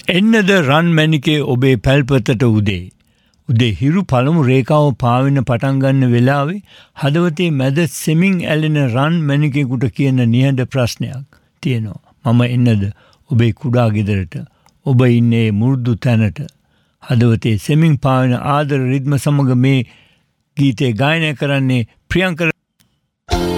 එන්නද රන් මැණිකේ ඔබේ පැල්පතට උදේ. උදේ හිරු පළමු රේඛාව පාවෙන පටන් ගන්න වෙලාවේ හදවතේ මැද සෙමින් ඇලෙන රන් මැණිකේකට කියන නිහඬ ප්‍රශ්නයක් තියෙනවා. මම එන්නද ඔබේ කුඩා ගෙදරට. ඔබ ඉන්නේ මුරුදු තැනට. හදවතේ සෙමින් පාවෙන ආදර රිද්ම සමග මේ ගීතේ ගායනය කරන්නේ ප්‍රියංකර